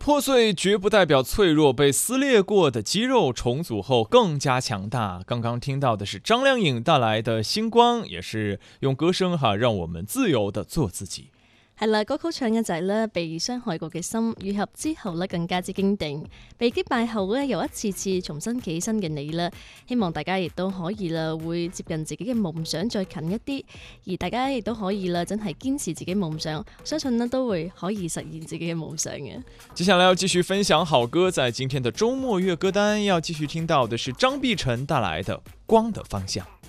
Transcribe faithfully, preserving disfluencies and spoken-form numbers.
破碎绝不代表脆弱，被撕裂过的肌肉重组后更加強大。剛剛聽到的是張靓穎帶來的星光，也是用歌聲哈讓我們自由地做自己。 係啦，歌曲唱嘅就係咧被傷害過嘅心，愈合之後咧更加之堅定，被擊敗後咧又一次次重新企起身嘅你啦。希望大家亦都可以啦，會接近自己嘅夢想再近一啲，而大家亦都可以啦，真係堅持自己夢想，相信呢都會可以實現自己嘅夢想嘅。 接下來要繼續分享好歌，在今天的周末月歌單要繼續聽到的是張碧晨帶來的《光的方向》。